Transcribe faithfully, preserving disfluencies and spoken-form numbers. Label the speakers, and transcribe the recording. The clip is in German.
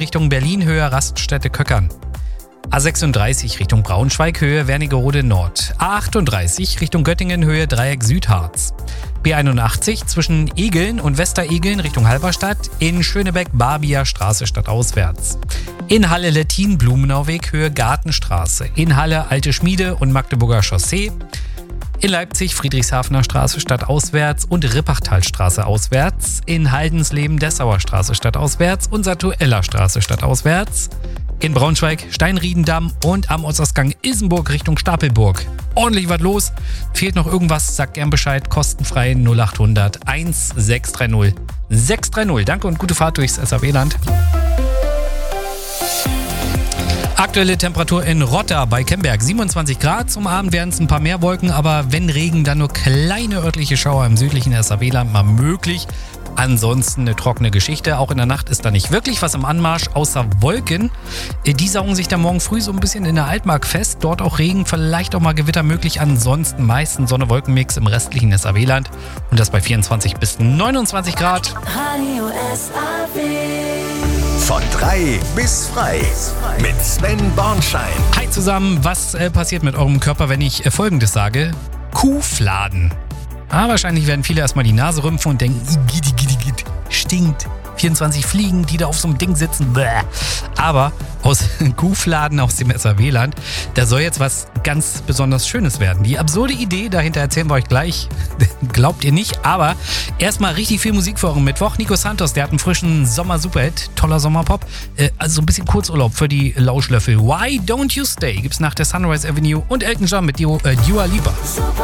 Speaker 1: Richtung Berlin, Höhe Raststätte Köckern. A sechsunddreißig Richtung Braunschweig, Höhe Wernigerode Nord. A achtunddreißig Richtung Göttingen, Höhe Dreieck Südharz. B einundachtzig zwischen Egeln und Westeregeln Richtung Halberstadt. In Schönebeck-Barbier Straße stadtauswärts. In Halle Lettin-Blumenauweg, Höhe Gartenstraße. In Halle Alte Schmiede und Magdeburger Chaussee. In Leipzig Friedrichshafener Straße stadtauswärts und Rippachtalstraße auswärts. In Haldensleben Dessauer Straße stadtauswärts und Satueller Straße stadtauswärts. In Braunschweig Steinriedendamm und am Ortsausgang Isenburg Richtung Stapelburg. Ordentlich was los. Fehlt noch irgendwas? Sagt gern Bescheid. Kostenfrei null acht hundert sechs drei null sechs drei null. Danke und gute Fahrt durchs S A W-Land. Aktuelle Temperatur in Rotta bei Kemberg siebenundzwanzig Grad. Zum Abend werden es ein paar mehr Wolken, aber wenn Regen, dann nur kleine örtliche Schauer im südlichen S A W-Land mal möglich. Ansonsten eine trockene Geschichte. Auch in der Nacht ist da nicht wirklich was im Anmarsch, außer Wolken. Die saugen sich dann morgen früh so ein bisschen in der Altmark fest. Dort auch Regen, vielleicht auch mal Gewitter möglich. Ansonsten meistens Sonne-Wolken-Mix im restlichen S A W-Land. Und das bei vierundzwanzig bis neunundzwanzig Grad.
Speaker 2: Radio S A W.
Speaker 3: Von drei bis frei. Mit Sven Bornschein.
Speaker 1: Hi zusammen, was äh, passiert mit eurem Körper, wenn ich äh, Folgendes sage? Kuhfladen. Ah, wahrscheinlich werden viele erstmal die Nase rümpfen und denken, igitt, igitt, igitt, stinkt. vierundzwanzig Fliegen, die da auf so einem Ding sitzen. Bäh. Aber aus Kuhfladen aus dem S A W-Land, da soll jetzt was ganz besonders Schönes werden. Die absurde Idee, dahinter erzählen wir euch gleich, glaubt ihr nicht. Aber erstmal richtig viel Musik für euren Mittwoch. Nico Santos, der hat einen frischen Sommer-Superhit, toller Sommerpop. Äh, also ein bisschen Kurzurlaub für die Lauschlöffel. Why Don't You Stay gibt's nach der Sunrise Avenue und Elton John mit Dua, äh, Dua Lipa.
Speaker 2: Super